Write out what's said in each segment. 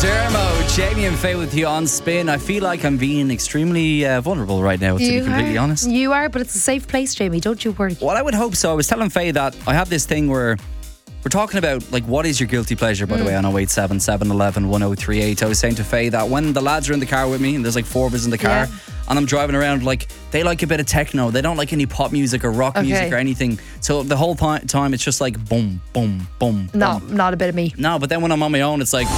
Dermo, Jamie and Faye with you on Spin. I feel like I'm being extremely vulnerable right now, to be completely honest. You are, but it's a safe place, Jamie. Don't you worry. Well, I would hope so. I was telling Faye that I have this thing where we're talking about, like, what is your guilty pleasure, by the way, on 087 711 1038. I was saying to Faye that when the lads are in the car with me, and there's like four of us in the car, and I'm driving around, like, they like a bit of techno. They don't like any pop music or rock music or anything. So the whole time, it's just like boom, boom, boom. No, boom. not a bit of me. No, but then when I'm on my own, it's like,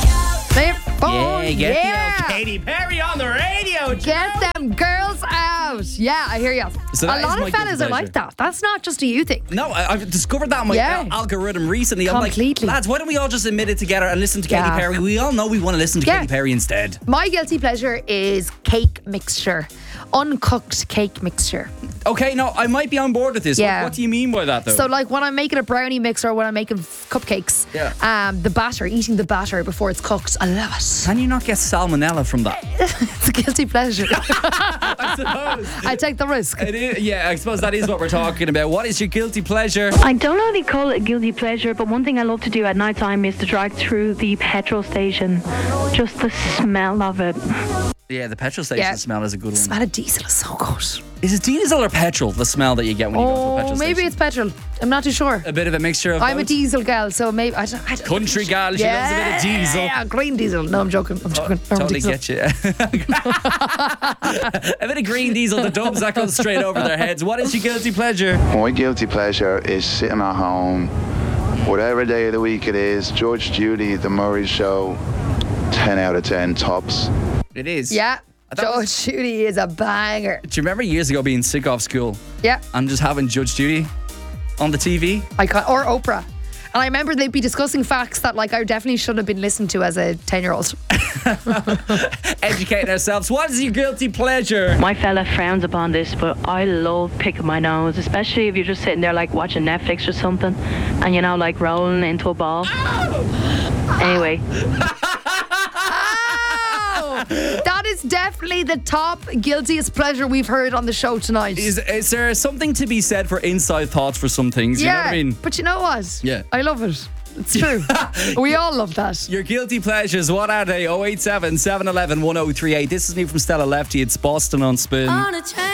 Get the old Katy Perry on the radio. Get them girls out. Yeah, I hear you. So a lot of fellas are like that. That's not just a you thing. No, I've discovered that on my algorithm recently. Completely. I'm like, lads, why don't we all just admit it together and listen to Katy Perry? We all know we want to listen to Katy Perry instead. My guilty pleasure is cake mixture. Uncooked cake mixture. Okay, no, I might be on board with this. Yeah. What do you mean by that, though? So, like, when I'm making a brownie mix or when I'm making cupcakes, the batter, eating the batter before it's cooked, I love it. Can you not get salmonella from that? It's a guilty pleasure. I suppose. I take the risk. I suppose that is what we're talking about. What is your guilty pleasure? I don't know if they call it a guilty pleasure, but one thing I love to do at night time is to drive through the petrol station. Just the smell of it. Yeah, the petrol station smell is a good one. The smell of diesel is so good. Is it diesel or petrol, the smell that you get when you go to a petrol station? Maybe it's petrol. I'm not too sure. A bit of a mixture of I'm both? a diesel gal, so maybe I don't Country gal, she loves a bit of diesel. Yeah, green diesel. No, I'm joking. Totally get you. A bit of green diesel, the dubs that goes straight over their heads. What is your guilty pleasure? My guilty pleasure is sitting at home, whatever day of the week it is, Judge Judy, The Murray Show, 10 out of 10 tops. It is. Yeah. Judge Judy is a banger. Do you remember years ago being sick off school? Yeah. And just having Judge Judy on the TV? Or Oprah. And I remember they'd be discussing facts that, like, I definitely shouldn't have been listened to as a 10-year-old. Educating ourselves. What is your guilty pleasure? My fella frowns upon this, but I love picking my nose, especially if you're just sitting there like watching Netflix or something and you're now like rolling into a ball. Anyway. That is definitely the top guiltiest pleasure we've heard on the show tonight. Is there something to be said for inside thoughts for some things? You know what I mean? But you know what? Yeah. I love it. It's true. We all love that. Your guilty pleasures, what are they? 087 711 1038. This is new from Stella Lefty. It's Boston on Spin.